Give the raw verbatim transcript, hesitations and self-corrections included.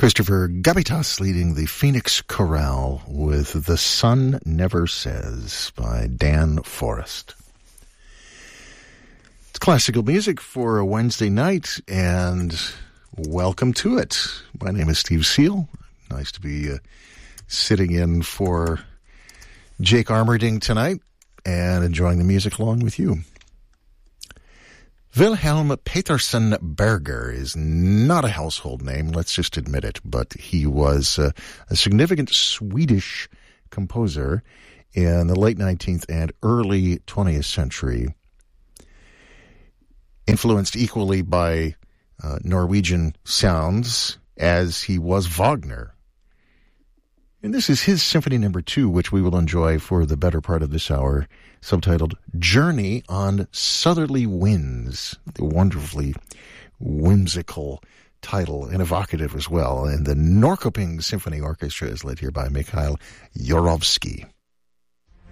Christopher Gabitas leading the Phoenix Chorale with The Sun Never Says by Dan Forrest. It's classical music for a Wednesday night, and welcome to it. My name is Steve Seal. Nice to be uh, sitting in for Jake Armerding tonight and enjoying the music along with you. Wilhelm Petersen Berger is not a household name, let's just admit it, but he was uh, a significant Swedish composer in the late nineteenth and early twentieth century, influenced equally by uh, Norwegian sounds as he was Wagner. And this is his Symphony Number Two, which we will enjoy for the better part of this hour, subtitled Journey on Southerly Winds. The wonderfully whimsical title and evocative as well. And the Norrköping Symphony Orchestra is led here by Mikhail Yorovsky.